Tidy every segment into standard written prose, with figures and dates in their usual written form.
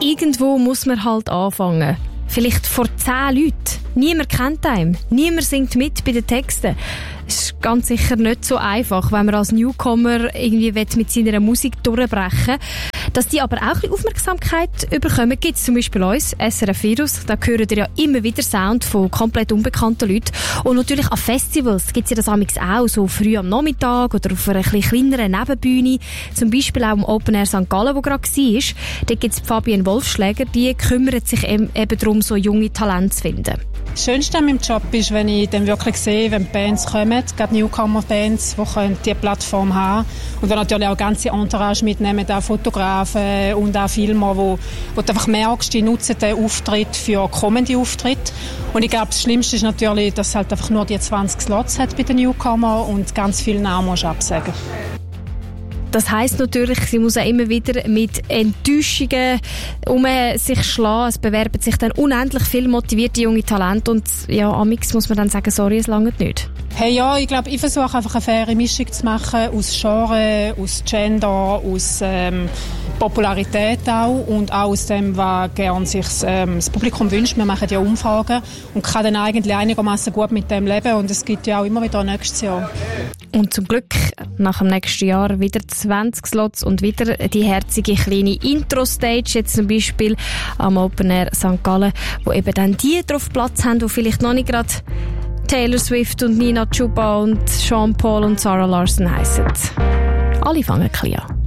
irgendwo muss man halt anfangen. Vielleicht vor 10 Leuten. Niemand kennt einen. Niemand singt mit bei den Texten. Es ist ganz sicher nicht so einfach, wenn man als Newcomer irgendwie mit seiner Musik durchbrechen will. Dass die aber auch ein bisschen Aufmerksamkeit bekommen, gibt es zum Beispiel uns, SRF Virus. Da hören ihr ja immer wieder Sound von komplett unbekannten Leuten. Und natürlich an Festivals gibt es ja das auch, so früh am Nachmittag oder auf einer etwas kleineren Nebenbühne. Zum Beispiel auch im Open Air St. Gallen, wo gerade war. Da gibt es Fabienne Wolfschläger, die kümmert sich eben darum, so junge Talente zu finden. Das Schönste an meinem Job ist, wenn ich dann wirklich sehe, wenn Bands kommen, gerade Newcomer-Bands, die diese Plattform haben und dann natürlich auch ganze Entourage mitnehmen, auch Fotografen und auch Filmer, wo du einfach merkst, die nutzen den Auftritt für kommende Auftritte. Und ich glaube, das Schlimmste ist natürlich, dass es halt einfach nur die 20 Slots hat bei den Newcomer und ganz viele Namen musst absagen. Das heisst natürlich, sie muss auch immer wieder mit Enttäuschungen sich schlagen. Es bewerben sich dann unendlich viele motivierte junge Talente und ja, amix muss man dann sagen, sorry, es langt nicht. Hey, ja, ich glaube, ich versuche einfach eine faire Mischung zu machen aus Genre, aus Gender, aus Popularität auch und auch aus dem, was gerne sich das Publikum wünscht. Wir machen ja Umfragen und kann dann eigentlich einigermaßen gut mit dem leben und es gibt ja auch immer wieder nächstes Jahr. Und zum Glück nach dem nächsten Jahr wieder 20 Slots und wieder die herzige kleine Intro-Stage, jetzt zum Beispiel am Open Air St. Gallen, wo eben dann die drauf Platz haben, die vielleicht noch nicht gerade Taylor Swift und Nina Chuba und Sean Paul und Sarah Larson heissen. Alle fangen ein bisschen an.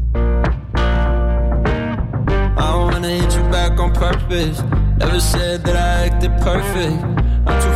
I wanna hit you back on purpose. Never said that I acted perfect. I'm too